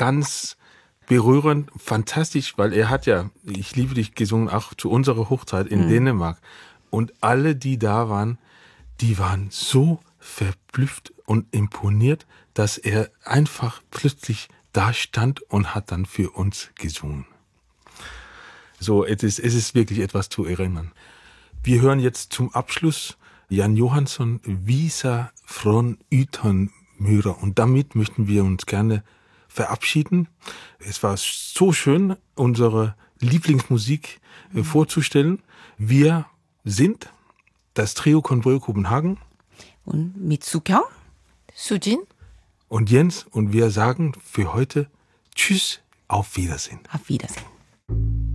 ganz berührend, fantastisch, weil er hat ja Ich liebe dich gesungen, auch zu unserer Hochzeit in Dänemark. Und alle, die da waren, die waren so verblüfft und imponiert, dass er einfach plötzlich da stand und hat dann für uns gesungen. So, es ist wirklich etwas zu erinnern. Wir hören jetzt zum Abschluss Jan Johansson, Visa från Utanmyra. Und damit möchten wir uns gerne verabschieden. Es war so schön, unsere Lieblingsmusik vorzustellen. Wir sind das Trio Convoy Kopenhagen. Und Mitsuka, Sujin Und Jens. Und wir sagen für heute Tschüss, auf Wiedersehen. Auf Wiedersehen.